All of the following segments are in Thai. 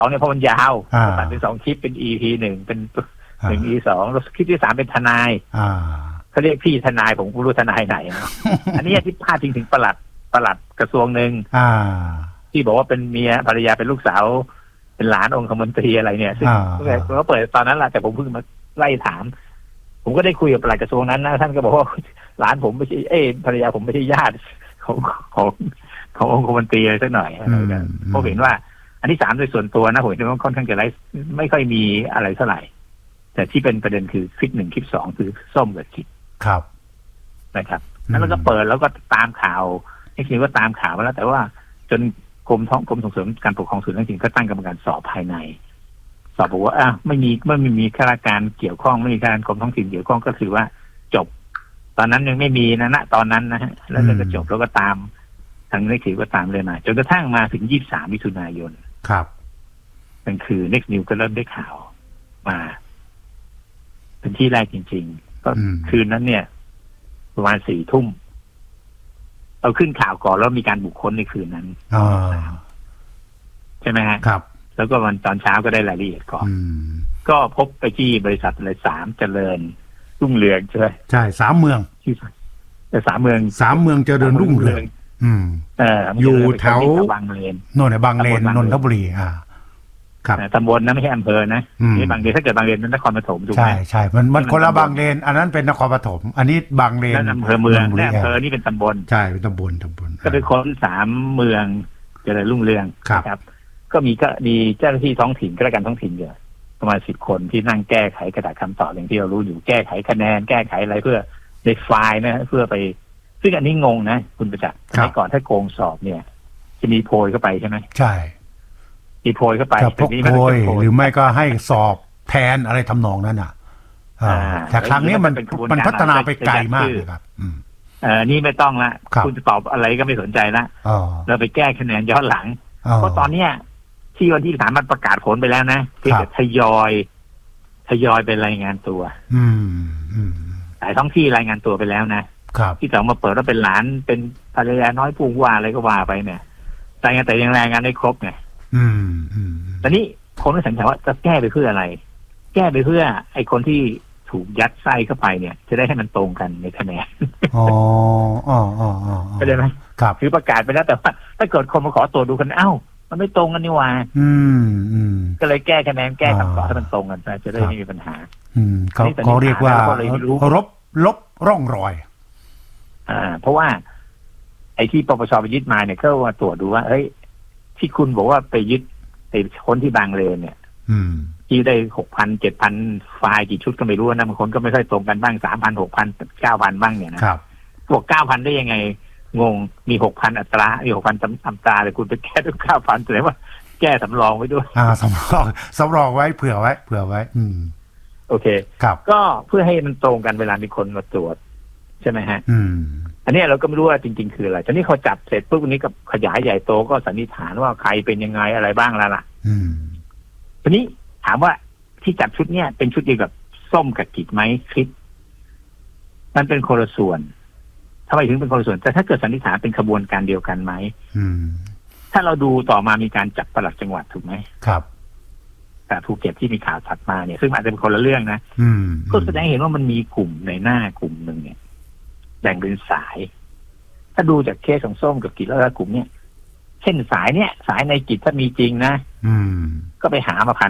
เนี่ยเพราะมันยาวตัดเป็น2คลิปเป็น EP 1เป็น1 EP 2แล้วคลิปที่3เป็นทนายเขาเรียกพี่ทนายผมไม่รู้ทนายไหนนะ อันนี้ที่พาดถึงปลัดกระทรวงหนึ่งที่บอกว่าเป็นเมียภรรยาเป็นลูกสาวเป็นหลานองคมนตรีอะไรเนี่ยซึ่งเขาเปิดตอนนั้นแหละแต่ผมเพิ่งมาไล่ถามผมก็ได้คุยกับปลัดกระทรวงนั้นนะท่านก็บอกว่าหลานผมไม่ใช่ภรรยาผมไม่ใช่ญาติขององคมนตรีอะไรสักหน่อยผมเห็นว่าอันที่3โดยส่วนตัวนะผมเห็นว่าค่อนข้างจะไร้ไม่ค่อยมีอะไรเท่าไหร่แต่ที่เป็นประเด็นคือคลิป1คลิป2คือส้มกับคลิปครับนะครับแล้วก็เปิดแล้วก็ตามข่าวนี่คือว่าตามข่าวมาแล้วแต่ว่าจนกรมส่งเสริมการปกครองส่วนท้องถิ่นก็ตั้งกรรมการสอบภายในสอบบอกว่าไม่มีข้าราชการเกี่ยวข้องไม่มีการกรมท้องถิ่นเกี่ยวข้องก็ถือว่าจบตอนนั้นยังไม่มีนะตอนนั้นนะฮะแล้วก็จบแล้วก็ตามทางNext Newsก็ตามเลยมาจนกระทั่งมาถึง23มิถุนายนครับนั่นคือ Next News ก็เริ่มได้ข่าวมาเป็นที่แรกจริงๆก็คืนนั้นเนี่ยประมาณ4 ทุ่มเอาขึ้นข่าวก่อนแล้วมีการบุคคลในคืนนั้นใช่ไหมฮะครับแล้วก็วันตอนเช้าก็ได้รายละเอียดก่อนก็พบไปที่บริษัทอะไร3เจริญรุ่งเรืองใช่ไหมใช่3เมืองแต่3เมืองเจริญรุ่งเรืองอยู่แถวบางเลนโน่นบางเลนนนทบุรีครับตำบลนะไม่ใช่อำเภอนะนี่บางเลนถ้าเกิดบางเลนนั้นนครปฐมถูกไหมใช่มันคนละบางเลนอันนั้นเป็นนครปฐมอันนี้บางเลนอำเภอเมืองอำเภอนี่เป็นตำบลใช่เป็นตำบลก็ไปค้น3เมืองเจริญรุ่งเรืองครับก็มีเจ้าหน้าที่ท้องถิ่นข้าราชการท้องถิ่นเยอะประมาณ10 คนที่นั่งแก้ไขกระดาษคำตอบอย่างที่เรารู้อยู่แก้ไขคะแนนแก้ไขอะไรเพื่อในไฟล์นะเพื่อไปซึ่งอันนี้งงนะคุณประจักษ์ในก่อนถ้าโกงสอบเนี่ยจะมีโพยเข้าไปใช่ไหมใช่มีโพยเข้าไปพกโพยหรือไม่ก็ให้สอบแทนอะไรทำนองนั้นแต่ครั้งนี้มันพัฒนาไปไกลมากเลยครับนี่ไม่ต้องละคุณจะตอบอะไรก็ไม่สนใจละเราไปแก้คะแนนย้อนหลังเพราะตอนเนี้ยที่วันที่3มันประกาศผลไปแล้วนะที่จะทยอยไปรายงานตัวหลายท้องที่รายงานตัวไปแล้วนะที่จะมาเปิดว่าเป็นหลานเป็นภรรยาน้อยผู้ว่าอะไรก็ว่าไปเนี่ยรายงานแต่ยังรายงานได้ครบไงตอนนี้คนก็สังเกตว่าจะแก้ไปเพื่ออะไรแก้ไปเพื่อไอ้คนที่ถูกยัดไส้เข้าไปเนี่ยจะได้ให้มันตรงกันในคะแนนเข้าใจไหมคือประกาศไปแล้วแต่ว่าถ้าเกิดคนมาขอตรวจดูกันมันไม่ตรงกันนี่หว่าก็เลยแก้คะแนนแก้คำตอบให้มันตรงกันจะได้ไม่มีปัญหาเขาเรียกว่าลบร่องรอยเพราะว่าไอ้ที่ปปชไปยึดมาเนี่ยก็มาตรวจดูว่าเฮ้ยที่คุณบอกว่าไปยึดไปค้นที่บางเลนเนี่ยที่ได้ 6,000 7,000 ไฟล์กี่ชุดก็ไม่รู้นะบางคนก็ไม่ค่อยตรงกันบ้าง 3,000 6,000 9,000 บ้างเนี่ยนะครับพวก 9,000 ได้ยังไงงงมี 6,000 อัตรามี 6,000 อัตราเลยคุณไปแก้ด้วย 9,000 แสดงว่าแก้สำรองไว้ด้วยสำรองไว้เผื่อไว้โอเคก็เพื่อให้มันตรงกันเวลามีคนมาตรวจใช่ไหมฮะอันนี้เราก็ไม่รู้ว่าจริงๆคืออะไรตอนนี้เขาจับเสร็จปุ๊บวันนี้ก็ขยายใหญ่โตก็สันนิษฐานว่าใครเป็นยังไงอะไรบ้างแล้วล่ะทีนี้ถามว่าที่จับชุดเนี้ยเป็นชุดเดียวกับส้มกับกิจไหมคลิปมันเป็นคนละส่วนทำไมถึงเป็นคนละส่วนแต่ถ้าเกิดสันนิษฐานเป็นขบวนการเดียวกันไหมถ้าเราดูต่อมามีการจับปลัดจังหวัดถูกไหมครับแต่ภูเก็ตที่มีข่าวถัดมาเนี่ยซึ่งอาจจะเป็นคนละเรื่องนะก็แสดงเห็นว่ามันมีกลุ่มในหน้ากลุ่มหนึ่งเนี่ยแบ่งเป็นสายถ้าดูจากเคสของส้มกับกิจแล้วกลุ่มเนี่ยเช่นสายในกิจถ้ามีจริงนะก็ไปหามา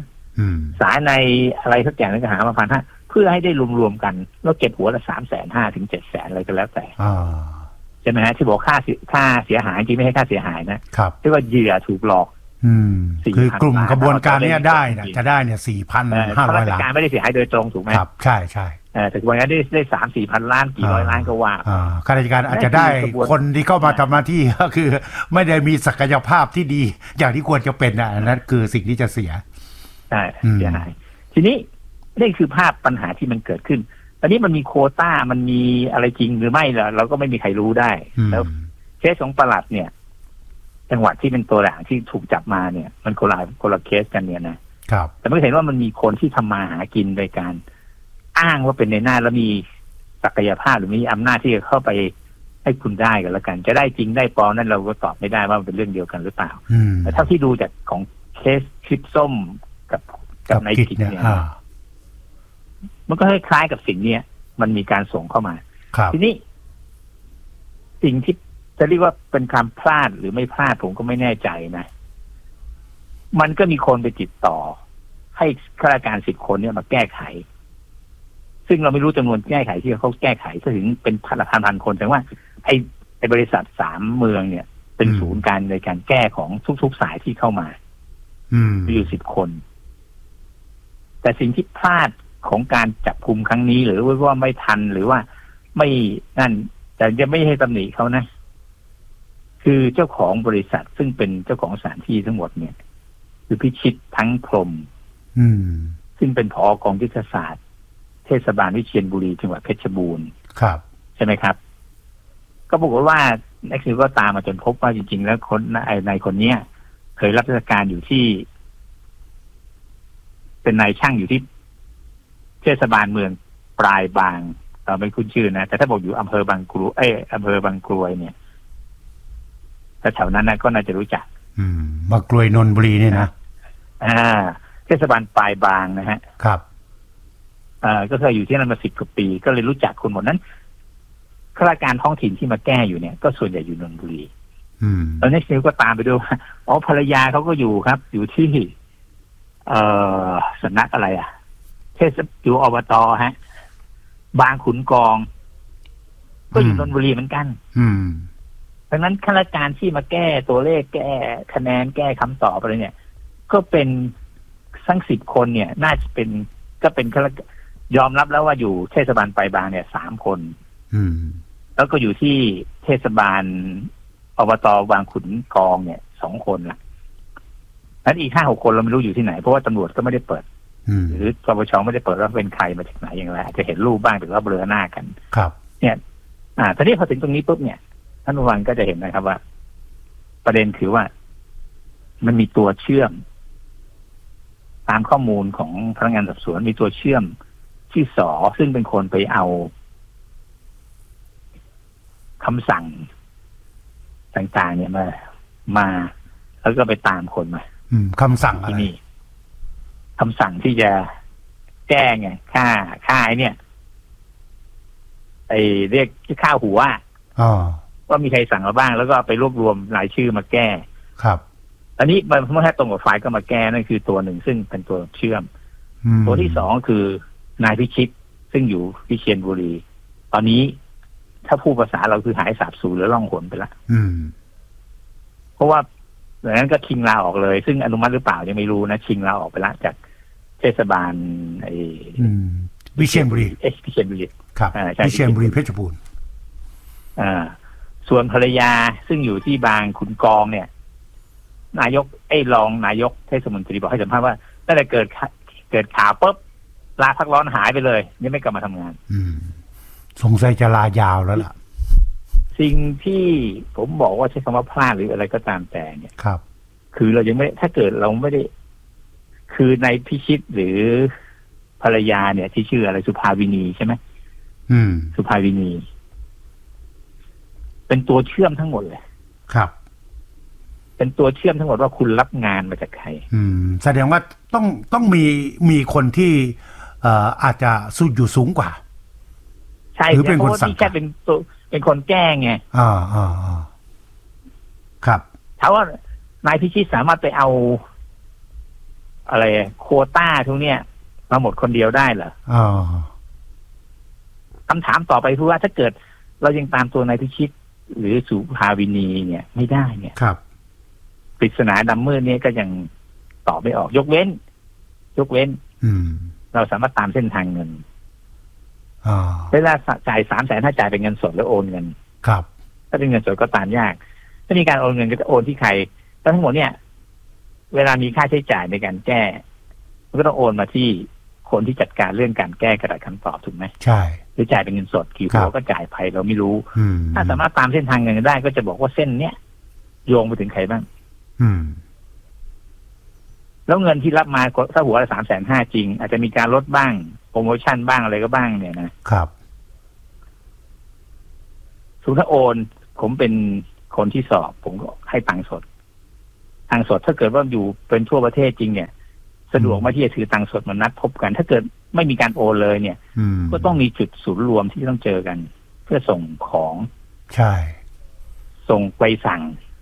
1,500 สายในอะไรสักอย่างนึงก็หามา 1,500 เพื่อให้ได้รวมๆกันแล้วเก็บหัวละ 350,000 ถึง 700,000 อะไรก็แล้วแต่ใช่ไหมฮะที่บอกค่าเสียหายจริงไม่ใช่ค่าเสียหายนะที่ว่าเหยื่อถูกหลอกคือกลุ่มกระบวนการนี้ได้จะได้เนี่ย 4,500 ล้านการไม่ได้เสียหายโดยตรงถูกไหมครับใช่แต่วันนี้ได้ 3-4,000 ล้านกี่ร้อยล้านก็ว่าข้าราชการอาจจะได้คนที่เข้ามาทำหน้าที่ก็คือไม่ได้มีศักยภาพที่ดีอย่างที่ควรจะเป็นนั่นคือสิ่งที่จะเสียใช่เสียหายทีนี้นี่คือภาพปัญหาที่มันเกิดขึ้นตอนนี้มันมีโควต้ามันมีอะไรจริงหรือไม่เราก็ไม่มีใครรู้ได้แล้วเคสของปลัดเนี่ยจังหวัดที่เป็นตัวอย่างที่ถูกจับมาเนี่ยมันคนละเคสกันเนี่ยนะครับแต่ไม่เห็นว่ามันมีคนที่ทำมาหากินโดยการอ้างว่าเป็นในหน้าแล้วมีศักยภาพหรือมีอำนาจที่จะเข้าไปให้คุณได้กันแล้วกันจะได้จริงได้ปลอมนั่นเราก็ตอบไม่ได้ว่ามันเป็นเรื่องเดียวกันหรือเปล่าแต่เท่าที่ดูจากของเคสคลิปส้มกับนายกิจเนี่ยมันก็คล้ายๆกับสิ่งเนี้ยมันมีการส่งเข้ามาทีนี้สิ่งที่จะเรียกว่าเป็นความพลาดหรือไม่พลาดผมก็ไม่แน่ใจนะมันก็มีคนไปติดต่อให้ข้าราชการ10 คนเนี่ยมาแก้ไขซึ่งเราไม่รู้จำนวนแก้ไขที่เขาแก้ไขก็ถึงเป็นพันคนแต่ว่าไอ้บริษัท3 เมืองเนี่ยเป็นศูนย์การในการแก้ของทุกๆสายที่เข้ามามีอยู่10 คนแต่สิ่งที่พลาดของการจับกุมครั้งนี้หรือว่าไม่ทันหรือว่าไม่นั่นแต่จะไม่ให้ตำหนิเขานะคือเจ้าของบริษัทซึ่งเป็นเจ้าของสถานที่ทั้งหมดเนี่ยคือพิชิตทั้งพรหมซึ่งเป็นผอกองยุทธศาสตร์เทศบาลวิเชียรบุรีจังหวัดเพชรบูรณ์ครับใช่ไหมครับก็บอกว่านักสืบก็ตามมาจนพบว่าจริงๆแล้วนายคนเนี้ยเคยรับราชการอยู่ที่เป็นนายช่างอยู่ที่เทศบาลเมืองปลายบางเราไม่คุ้นชื่อนะแต่ถ้าบอกอยู่อำเภอบางกรวยอำเภอบางกรวยเนี่ยแถวนั้นนะก็น่าจะรู้จักบางกรวยนนทบุรีเนี่ยนะเทศบาลปลายบางนะฮะครับก็เคยอยู่ที่นั่นมา10 กว่าปีก็เลยรู้จักคนหมดนั้นข้าราชการท้องถิ่นที่มาแก้อยู่เนี่ยก็ส่วนใหญ่อยู่นนทบุรีแล้วนักสืบก็ตามไปดูว่าภรรยาเขาก็อยู่ครับอยู่ที่สำนักอะไรอยู่อบต.ฮะบางขุนกองก็อยู่นนทบุรีเหมือนกันดังนั้นข้าราชการที่มาแก้ตัวเลขแก้คะแนนแก้คำตอบอะไรเนี่ยก็เป็นทั้ง10 คนเนี่ยน่าจะเป็นก็เป็นยอมรับแล้วว่าอยู่เทศบาลปลายบางเนี่ย3 คนแล้วก็อยู่ที่เทศบาลอบต.บางขุนกองเนี่ย2 คนละนั้นอีก5-6 คนเราไม่รู้อยู่ที่ไหนเพราะว่าตำรวจก็ไม่ได้เปิดหรือปปช.ไม่ได้เปิดว่าเป็นใครมาจากไหนอย่างไรอาจจะเห็นรูปบ้างแต่ว่าเบลอหน้ากันครับเนี่ยทีนี้พอถึงตรงนี้ปุ๊บเนี่ยท่านผู้ฟังก็จะเห็นนะครับว่าประเด็นคือว่ามันมีตัวเชื่อมตามข้อมูลของพนักงานสอบสวนมีตัวเชื่อมที่สอซึ่งเป็นคนไปเอาคำสั่งต่างๆเนี่ยมาแล้วก็ไปตามคนมาคำสั่งอะไรนี่คำสั่งที่จะแก้ไงค่าไอ้เนี่ยไอ้เรียกค่าหัวว่ามีใครสั่งมาบ้างแล้วก็ไปรวบรวมรายชื่อมาแก้ครับอันนี้เมื่อถ้าตรงกับไฟล์ก็มาแก้นั่นคือตัวหนึ่งซึ่งเป็นตัวเชื่อมตัวที่2คือนายพิชิตซึ่งอยู่วิเชียรบุรีตอนนี้ถ้าพูดภาษาเราคือหายสาบสูญหรือล่องหนไปละเพราะว่าดังนั้นก็ชิงลาออกเลยซึ่งอนุมัติหรือเปล่ายังไม่รู้นะชิงลาออกไปละจากเทศบาลวิเชียรบุรีวิเชียรบุรีครับวิเชียรบุรีเพชรบูรณ์ส่วนภรรยาซึ่งอยู่ที่บางขุนกองเนี่ยนายกรองนายกเทศมนตรีบอกให้สัมภาษณ์ว่าตั้งแต่เกิดข่าวปุ๊บลาพักร้อนหายไปเลยยังไม่กลับมาทำงานสงสัยจะลายาวแล้วล่ะสิ่งที่ผมบอกว่าใช้คำว่าพลาดหรืออะไรก็ตามแต่เนี่ยครับคือเรายังไม่ถ้าเกิดเราไม่ได้คือในพิชิตหรือภรรยาเนี่ยที่ชื่ออะไรสุภาวินีใช่ไหมสุภาวินีเป็นตัวเชื่อมทั้งหมดเลยครับเป็นตัวเชื่อมทั้งหมดว่าคุณรับงานมาจากใครแสดงว่าต้องมีคนที่อาจจะอยู่สูงกว่าใช่หรือเป็นคนสั่งแค่เป็นคนแก้ไงครับถ้าว่านายพิชิตสามารถไปเอาอะไรโควต้าทุกเนี้ยมาหมดคนเดียวได้เหรอคำถามต่อไปคือว่าถ้าเกิดเรายังตามตัวนายพิชิตหรือสุภาวินีเนี่ยไม่ได้เนี่ยครับปริศนาดำมืดเนี่ยก็ยังตอบไม่ออกยกเว้นเราสามารถตามเส้นทางเงินเวลาจ่าย300,000ถ้าจ่ายเป็นเงินสดแล้วโอนเงินครับถ้าเป็นเงินสดก็ตามยากถ้ามีการโอนเงินก็จะโอนที่ใครทั้งหมดเนี่ยเวลามีค่าใช้จ่ายในการแก้มันก็ต้องโอนมาที่คนที่จัดการเรื่องการแก้กระดาษคำตอบถูกไหมใช่หรือจ่ายเป็นเงินสดกี่หัวก็จ่ายไปเราไม่รู้ถ้าสามารถตามเส้นทางเงินได้ก็จะบอกว่าเส้นเนี้ยโยงไปถึงใครบ้างแล้วเงินที่รับมาถ้าหัวละ350,000จริงอาจจะมีการลดบ้างโปรโมชั่นบ้างอะไรก็บ้างเนี่ยนะครับถ้าโอนผมเป็นคนที่สอบผมก็ให้ตังค์สดตังค์สดถ้าเกิดว่าอยู่เป็นทั่วประเทศจริงเนี่ยสะดวกมาที่จะถือตังค์สดมานัดพบกันถ้าเกิดไม่มีการโอนเลยเนี่ยก็ต้องมีจุดศูนย์รวมที่ต้องเจอกันเพื่อส่งของใช่ส่งไปสั่ง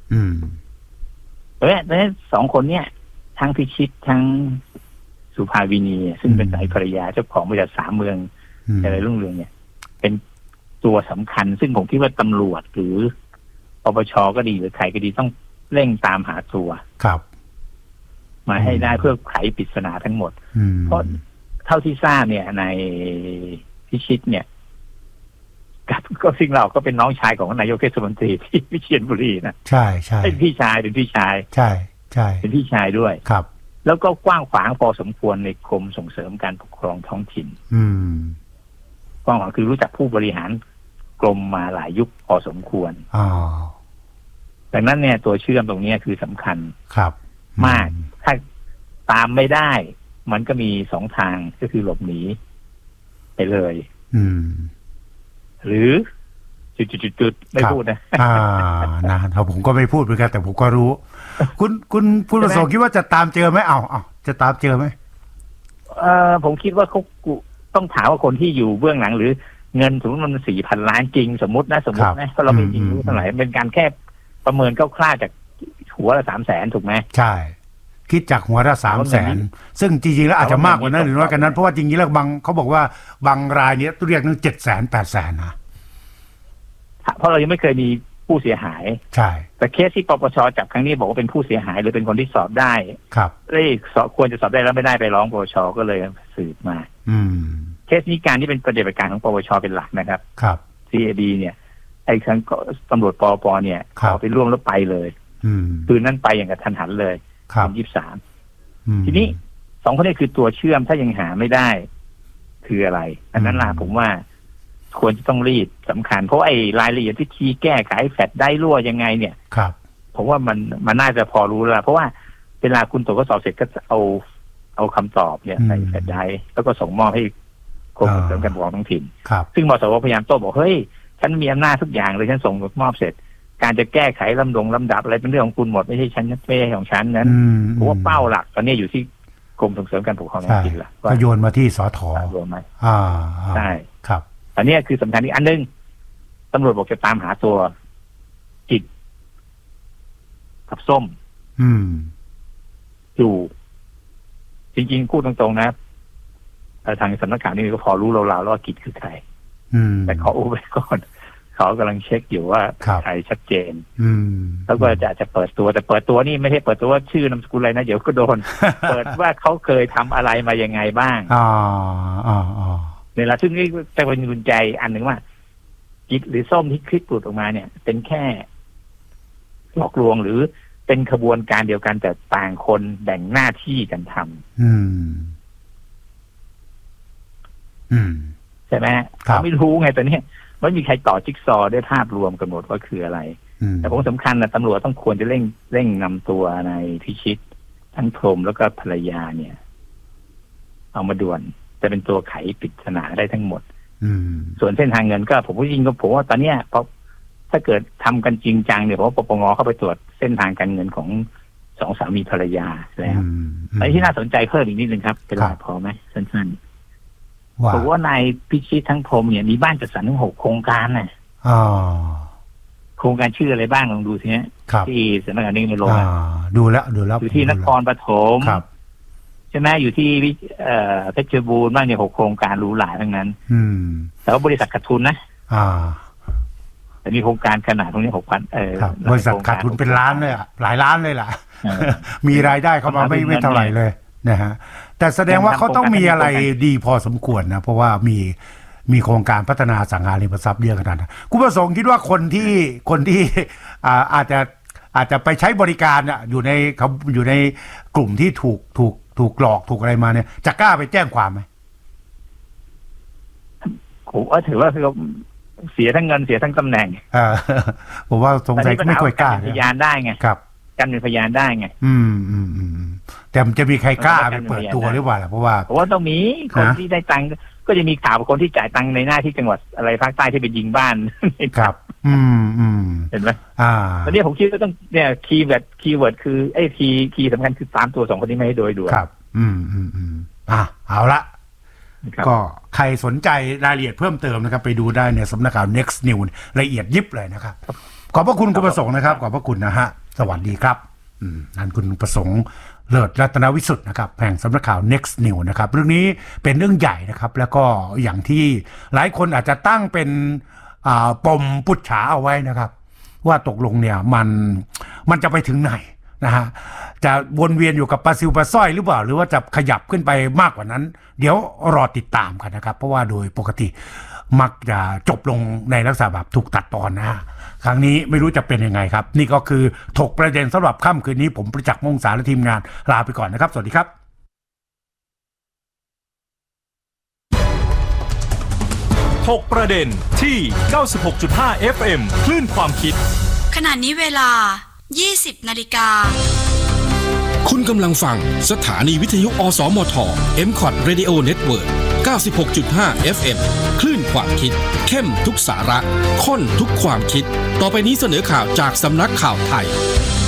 เพราะฉะนั้นสองคนเนี่ยทั้งพิชิตทั้งสุภาวินีซึ่งเป็นสายภรรยาเจ้าของบริษัท3 เมืองอะไรรุ่งเรืองเนี่ยเป็นตัวสำคัญซึ่งผมคิดว่าตำรวจหรือปปช.ก็ดีหรือใครก็ดีต้องเร่งตามหาตัวครับมาให้ได้เพื่อไขปริศนาทั้งหมดเพราะเท่าที่ทราบเนี่ยในพิชิตเนี่ยก็สิ่งเราก็เป็นน้องชายของนายกเทศมนตรีที่วิเชียรบุรีนะใช่ใช่เป็นพี่ชายใช่เป็นพี่ชายด้วยครับแล้วก็กว้างขวางพอสมควรในกรมส่งเสริมการปกครองท้องถิ่นกว้างขวางคือรู้จักผู้บริหารกรมมาหลายยุคพอสมควรดังนั้นเนี่ยตัวเชื่อมตรงนี้คือสำคัญครับมากถ้าตามไม่ได้มันก็มี2 ทางก็คือหลบหนีไปเลยหรือจุดไม่พูดนะนะผมก็ไม่พูดเหมือนกันแต่ผมก็รู้คุณประสงค์คิดว่าจะตามเจอไหมเอาจะตามเจอไหมผมคิดว่าเขาต้องถามว่าคนที่อยู่เบื้องหลังหรือเงินสมมติมัน4,000 ล้านจริงสมมตินะเพราะเราไม่จริงรู้เท่าไหร่เป็นการแค่ประเมินคร่าวๆจากหัวละ300,000ถูกไหมใช่คิดจากหัวละ300,000ซึ่งจริงๆแล้วอาจจะมากกว่านั้นหรือน้อยกว่านั้นเพราะว่าจริงๆแล้วบางเขาบอกว่าบางรายเนี้ยต้องเรียกถึง700,000 800,000นะเพราะเรายังไม่เคยมีผู้เสียหายใช่แต่เคสที่ปปช.จับครั้งนี้บอกว่าเป็นผู้เสียหายหรือเป็นคนที่สอบได้ครับควรจะสอบได้แล้วไม่ได้ไปร้องปปช.ก็เลยสืบมาเคสนี้การที่เป็นปฏิบัติการของปปช.เป็นหลักนะครับครับ CAD เนี่ยไอ้ครั้งตำรวจปปเนี่ยขอไปร่วมแล้วไปเลยคืนนั้นไปอย่างกระทันหันเลยเป็น23ทีนี้2 คนนี้คือตัวเชื่อมถ้ายังหาไม่ได้คืออะไรอันนั้นล่ะผมว่าควรจะต้องรีบสำคัญเพราะไอ้รายละเอียดวิธีแก้ไขแฟดได้รั่วยังไงเนี่ยครับผมว่ามันน่าจะพอรู้แล้วเพราะว่าเวลาคุณตรวจข้อสอบเสร็จก็เอาคำตอบเนี่ยใส่แฟดได้แล้วก็ส่งมอบให้กรมส่งเสริมการปกครองท้องถิ่นซึ่งมสว.พยายามโต้บอกเฮ้ยฉันมีอำนาจทุกอย่างเลยฉันส่งมอบเสร็จการจะแก้ไขลำดับอะไรเป็นเรื่องของคุณหมดไม่ใช่ฉันไม่ใช่ของฉันนั้นผมว่าเป้าหลักตอนนี้อยู่ที่กรมส่งเสริมการปกครองท้องถิ่นละก็โยนมาที่สท. รวมไหมใช่ครับอันนี้คือสำคัญอีกอันนึงตำรวจบอกจะตามหาตัวจิตกับส้มอยู่จริงๆพูดตรงๆนะทางสำนักข่าวนี่ก็พอรู้ราวๆแล้วว่ากิจคือใครแต่ขออุบไว้ก่อนเขากำลังเช็คอยู่ว่าใครชัดเจนแล้วก็จะเปิดตัวแต่เปิดตัวนี่ไม่ใช่เปิดตัวว่าชื่อนามสกุลอะไรนะเดี๋ยวก็โดน เปิดว่าเขาเคยทำอะไรมายังไงบ้างเนี่ยละซึ่งนี่จะเป็นกุญแจอันหนึ่งว่ากิจหรือส้มที่คลิปหลุดออกมาเนี่ยเป็นแค่หลอกลวงหรือเป็นขบวนการเดียวกันแต่ต่างคนแบ่งหน้าที่กันทำใช่ไหมเขาไม่รู้ไงตอนนี้ไม่มีใครต่อจิ๊กซอว์ได้ภาพรวมกันหมดว่าคืออะไรแต่ผมสำคัญนะตำรวจต้องควรจะเร่งนำตัวในพิชิตทั้งพรหมแล้วก็ภรรยาเนี่ยเอามาด่วนจะเป็นตัวไขปริศนาได้ทั้งหมดส่วนเส้นทางเงินก็ผมว่าตอนเนี้ยเพราะถ้าเกิดทำกันจริงจังเนี่ยเพราะปปงเข้าไปตรวจเส้นทางการเงินของ2 สามีภรรยาแล้วแต่ที่น่าสนใจเพิ่มอีกนิดนึงครับเป็นไรพอไหมสั้นๆผมว่านายพิชิตทั้งพรหมเนี่ยมีบ้านจัดสรรถึง6 โครงการน่ะโครงการชื่ออะไรบ้างลองดูสิฮะที่สำนักงานนี้ไม่ลงดูแล้วอยู่ที่นครปฐมใช่ไหมอยู่ที่เพชรบูรณ์บ้างเนี่ย6 โครงการหรูหราทั้งนั้นแต่ว่าบริษัทขาดทุนนะแต่มีโครงการขนาดตรงนี้6,000 บริษัทขาดทุนเป็นล้านเลยอ่ะหลายล้านเลยล่ะมีรายได้เข้ามาไม่เท่าไหร่เลยนะฮะแต่แสดงว่าเขาต้องมีอะไรดีพอสมควรนะเพราะว่ามีโครงการพัฒนาสังหาริมทรัพย์เยอะขนาดนั้นคุณประสงค์คิดว่าคนที่อาจจะไปใช้บริการเนี่ยอยู่ในกลุ่มที่ถูกหลอกถูกอะไรมาเนี่ยจะกล้าไปแจ้งความไหมผมถือว่าคือเสียทั้งเงินเสียทั้งตำแหน่งผมว่าสงสัยไม่ค่อยกล้าพยานได้ไงครับกันเป็นพยานได้ไงแต่มันจะมีใครกล้าไปเปิดตัวหรือเปล่าเพราะว่าต้องมีคนที่ได้ตังค์ก็จะมีข่าวคนที่จ่ายตังค์ในหน้าที่จังหวัดอะไรภาคใต้ที่ไปยิงบ้านครับเห็นไหมตอนนี้ผมคิดว่าต้องเนี่ยคีย์เวิร์ดคือไอ้คีย์สำคัญคือ3 ตัว 2 คนนี้ไม่ให้โดยด่วนครับเอาละก็ใครสนใจรายละเอียดเพิ่มเติมนะครับไปดูได้ในสำนักข่าว Next News ละเอียดยิบเลยนะครับขอบพระคุณคุณประสงค์นะครับขอบพระคุณนะฮะสวัสดีครับนั่นคุณประสงค์เลิศรัตนวิสุทธ์นะครับแห่งสำนักข่าว Next News นะครับเรื่องนี้เป็นเรื่องใหญ่นะครับแล้วก็อย่างที่หลายคนอาจจะตั้งเป็นปมปุจฉาเอาไว้นะครับว่าตกลงเนี่ยมันจะไปถึงไหนนะฮะจะวนเวียนอยู่กับปลาซิวปลาสร้อยหรือเปล่าหรือว่าจะขยับขึ้นไปมากกว่านั้นเดี๋ยวรอติดตามกันนะครับเพราะว่าโดยปกติมักจะจบลงในลักษณะแบบถูกตัดตอนนะครั้งนี้ไม่รู้จะเป็นยังไงครับนี่ก็คือถกประเด็นสำหรับค่ำคืนนี้ผมประจักษ์มงษาและทีมงานลาไปก่อนนะครับสวัสดีครับถกประเด็นที่ 96.5 FM คลื่นความคิดขณะนี้เวลา 20 นาฬิกาคุณกำลังฟังสถานีวิทยุอสมท MCOT Radio Network 96.5 FM คลื่นความคิดเข้มทุกสาระข้นทุกความคิดต่อไปนี้เสนอข่าวจากสำนักข่าวไทย